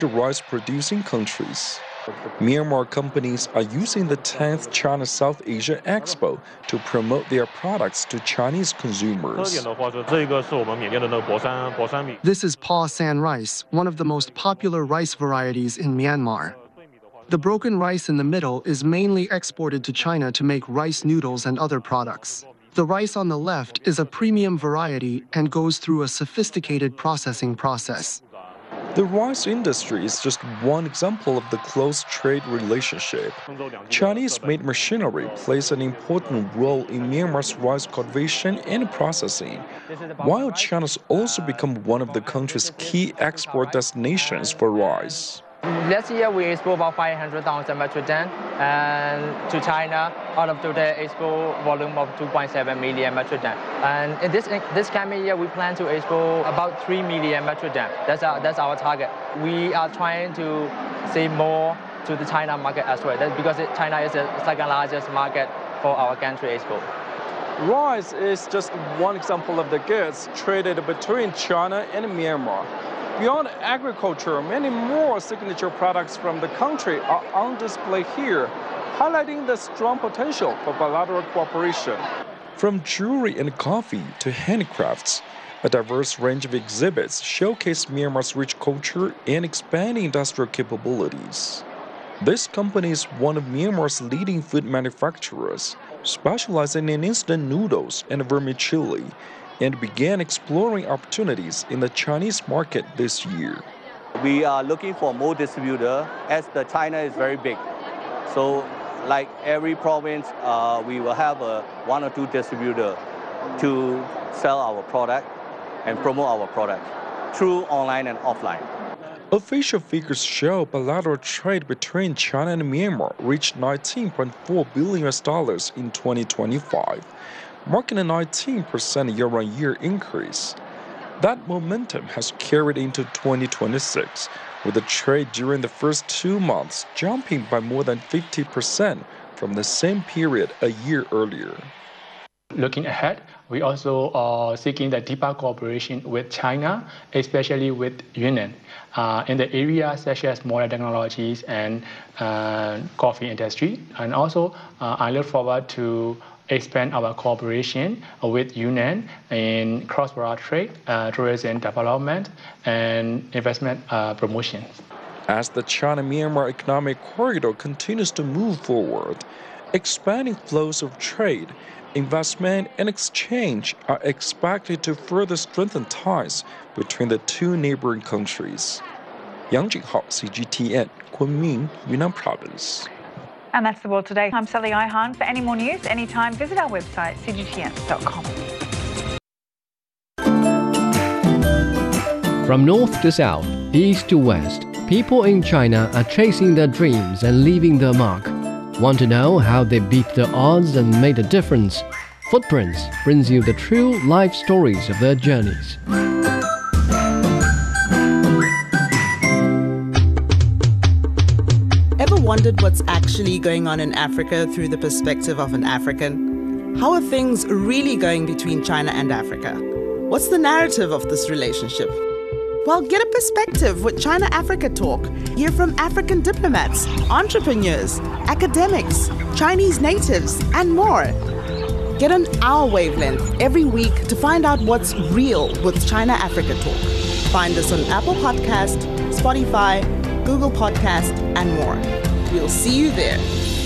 rice-producing countries. Myanmar companies are using the 10th China South Asia Expo to promote their products to Chinese consumers. This is Pa San rice, one of the most popular rice varieties in Myanmar. The broken rice in the middle is mainly exported to China to make rice noodles and other products. The rice on the left is a premium variety and goes through a sophisticated processing process. The rice industry is just one example of the close trade relationship. Chinese-made machinery plays an important role in Myanmar's rice cultivation and processing, while China's also become one of the country's key export destinations for rice. Last year, we exported about 500,000 metric tons and to China out of the export volume of 2.7 million metric tons. And in this coming year, we plan to export about 3 million metric tons. That's our target. We are trying to see more to the China market as well. That's because China is the second largest market for our country export. Rice is just one example of the goods traded between China and Myanmar. Beyond agriculture, many more signature products from the country are on display here, highlighting the strong potential for bilateral cooperation. From jewelry and coffee to handicrafts, a diverse range of exhibits showcase Myanmar's rich culture and expanding industrial capabilities. This company is one of Myanmar's leading food manufacturers, specializing in instant noodles and vermicelli, and began exploring opportunities in the Chinese market this year. We are looking for more distributors as the China is very big. So like every province, we will have one or two distributors to sell our product and promote our product through online and offline. Official figures show bilateral trade between China and Myanmar reached $19.4 billion in 2025. Marking a 19% year-on-year increase. That momentum has carried into 2026, with the trade during the first 2 months jumping by more than 50% from the same period a year earlier. Looking ahead, we also are seeking the deeper cooperation with China, especially with Yunnan, in the areas such as modern technologies and coffee industry. And also, I look forward to expand our cooperation with Yunnan in cross-border trade, tourism development, and investment promotion. As the China-Myanmar economic corridor continues to move forward, expanding flows of trade, investment, and exchange are expected to further strengthen ties between the two neighboring countries. Yang Jinghao, CGTN, Kunming, Yunnan Province. And that's the world today. I'm Sally Ihan. For any more news, anytime, visit our website, cgtn.com. From north to south, east to west, people in China are chasing their dreams and leaving their mark. Want to know how they beat the odds and made a difference? Footprints brings you the true life stories of their journeys. Ever wondered what's actually going on in Africa through the perspective of an African? How are things really going between China and Africa? What's the narrative of this relationship? Well, get a perspective with China-Africa Talk. Hear from African diplomats, entrepreneurs, academics, Chinese natives, and more. Get on our wavelength every week to find out what's real with China-Africa Talk. Find us on Apple Podcast, Spotify, Google Podcast, and more. We'll see you there.